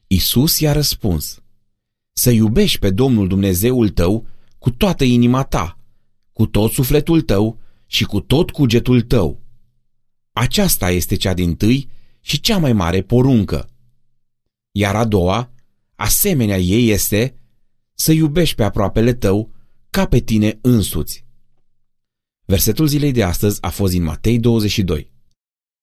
Iisus i-a răspuns: să iubești pe Domnul Dumnezeul tău cu toată inima ta, cu tot sufletul tău și cu tot cugetul tău. Aceasta este cea dintâi și cea mai mare poruncă. Iar a doua, asemenea ei, este să iubești pe aproapele tău ca pe tine însuți. Versetul zilei de astăzi a fost din Matei 22.